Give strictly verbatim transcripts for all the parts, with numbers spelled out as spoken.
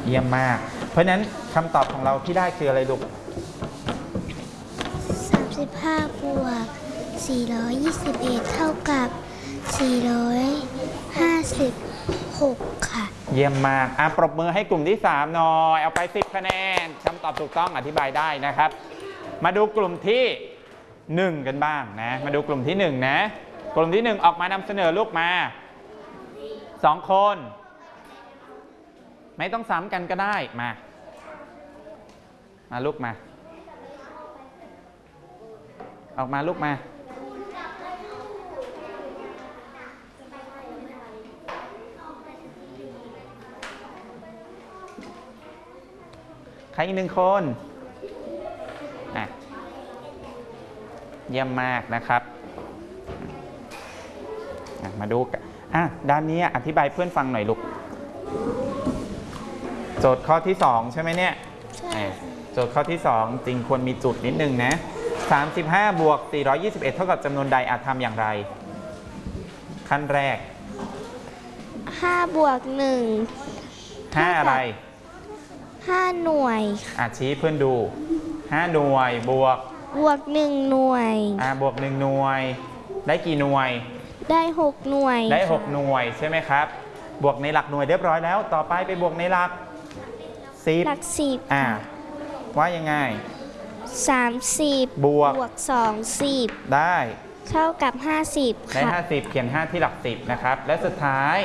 เยี่ยมมากเพราะฉะนั้นคำตอบของเราที่ได้คืออะไรลูกสามสิบห้าบวกสี่ร้อยยี่สิบเอ็ดเท่ากับสี่ร้อยห้าสิบหกค่ะเยี่ยมมากอ่ะปรบมือให้กลุ่มที่สามหน่อยเอาไปสิบคะแนนคำตอบถูกต้องอธิบายได้นะครับมาดูกลุ่มที่หนึ่งกันบ้างนะมาดูกลุ่มที่หนึ่งนะกลุ่มที่หนึ่งออกมานำเสนอลูกมาสองคนไม่ต้องซ้ำกันก็ได้มามาลูกมาออกมาลูกมาใครอีกหนึ่งคนอ่ะเยี่ยมมากนะครับมาดูกันอ่ะด้านนี้อธิบายเพื่อนฟังหน่อยลูกโจทย์ข้อที่สองใช่ไหมเนี่ยโจทย์ข้อที่สองจริงควรมีจุดนิดนึงนะสามสิบห้าบวกสี่ร้อยยี่สิบเอ็ดเท่ากับจำนวนใดอาจทำอย่างไรขั้นแรกห้าบวกหนึ่งห้าอะไรห้าหน่วยอ่ะชี้เพื่อนดูห้าหน่วยบวกบวกหนึ่งหน่วยอ่ะบวกหนึ่งหน่วยได้กี่หน่วยได้หกหน่วยได้หกหน่วยใช่ไหมครับบวกในหลักหน่วยเรียบร้อยแล้วต่อไปไปบวกในหลักสิบหลักสิบอ่ะว่ายังไงสามสิบบวกบวกสองสิบได้เท่ากับห้าสิบได้ห้าสิบเขียนห้าที่หลักสิบนะครับและสุดท้าย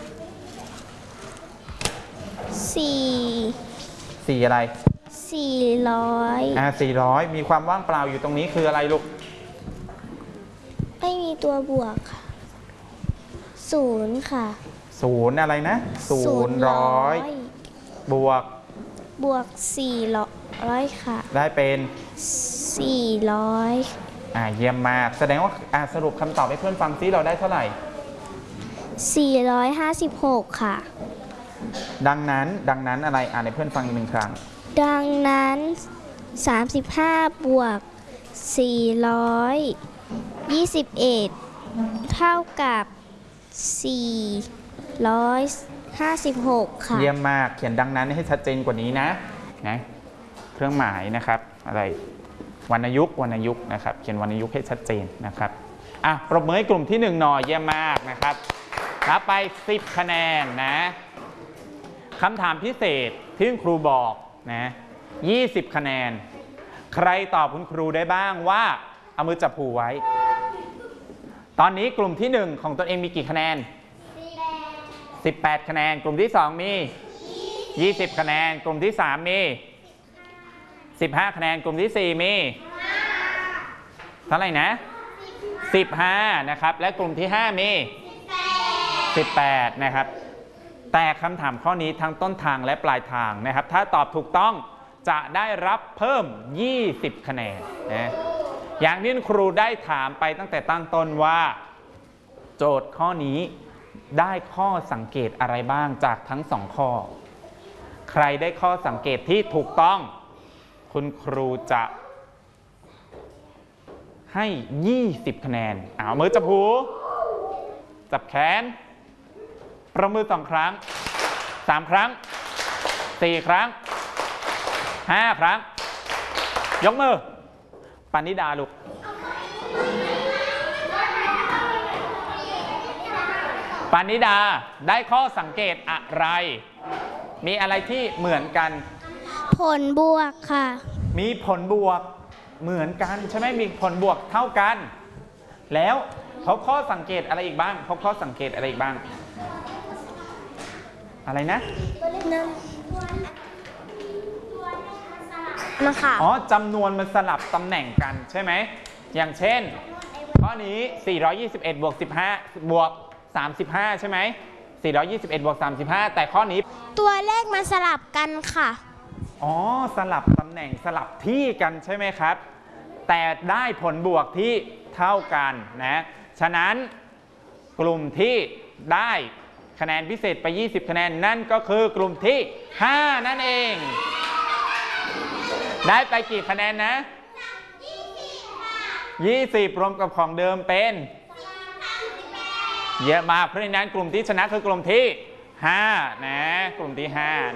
สี่สี่อะไรสี่ร้อยอ่าสี่ร้อยมีความว่างเปล่าอยู่ตรงนี้คืออะไรลูกไม่มีตัวบวกค่ะศูนย์ค่ะศูนย์อะไรนะศูนย์ร้อยบวกบวกสี่ร้อยค่ะได้เป็นสี่ร้อยอ่าเยี่ยมมากแสดงว่าอ่าสรุปคำตอบให้เพื่อนฟังซิเราได้เท่าไหร่สี่ร้อยห้าสิบหกค่ะดังนั้นดังนั้นอะไรอ่านให้เพื่อนฟังอีกหนึ่งครั้งดังนั้นสามสิบห้าบวกสี่ร้อยยี่สิบเอ็ดเท่ากับสี่ร้อยห้าสิบหกค่ะเยี่ยมมากเขียนดังนั้นให้ชัดเจนกว่านี้นะนะเครื่องหมายนะครับอะไรวรรณยุกต์วรรณยุกต์นะครับเขียนวรรณยุกต์ให้ชัดเจนนะครับอ่ะปรบมือให้กลุ่มที่หนึ่งหน่อยเยี่ยมมากนะครับรับไปสิบคะแนนนะคำถามพิเศษที่คุณครูบอกนะยี่สิบคะแนนใครตอบคุณครูได้บ้างว่าเอามือจับหูไว้ตอนนี้กลุ่มที่หนึ่งของตนเองมีกี่คะแนนสิบแปดคะแนนกลุ่มที่สองมียี่สิบคะแนนกลุ่มที่สามมีสิบห้าคะแนนกลุ่มที่สี่มีเท่าไหร่นะสิบห้านะครับและกลุ่มที่ห้ามีสิบแปดนะครับแต่คำถามข้อนี้ทั้งต้นทางและปลายทางนะครับถ้าตอบถูกต้องจะได้รับเพิ่มยี่สิบคะแนนนะอย่างที่ครูได้ถามไปตั้งแต่ตั้งต้นว่าโจทย์ข้อนี้ได้ข้อสังเกตอะไรบ้างจากทั้งสองข้อใครได้ข้อสังเกตที่ถูกต้องคุณครูจะให้ยี่สิบคะแนนเอามือจับหูจับแขนประมือสองครั้งสามครั้งสี่ครั้งห้าครั้งยกมือปานิดาลูกปานิดาได้ข้อสังเกตอะไรมีอะไรที่เหมือนกันผลบวกค่ะมีผลบวกเหมือนกันใช่ไหมมีผลบวกเท่ากันแล้วพบข้อสังเกตอะไรอีกบ้างพบข้อสังเกตอะไรอีกบ้างอะไรนะมาค่ะอ๋อจำนวนมันสลับตำแหน่งกันใช่ไหมอย่างเช่นข้อนี้สี่ร้อยยี่สิบเอ็ดบวกสิบห้าบวกสามสิบห้าใช่ไหมสี่ร้อยยี่สิบเอ็ดบวกสามสิบห้าแต่ข้อนี้ตัวเลขมันสลับกันค่ะอ๋อสลับตำแหน่งสลับที่กันใช่ไหมครับแต่ได้ผลบวกที่เท่ากันนะฉะนั้นกลุ่มที่ได้คะแนนพิเศษไปยี่สิบคะแนนนั่นก็คือกลุ่มที่ห้านั่นเองได้ไปกี่คะแนนนะยี่สิบรวมกับของเดิมเป็นเยอะมากเพราะฉะนั้นกลุ่มที่ชนะคือกลุ่มที่ห้านะกลุ่มที่ห้า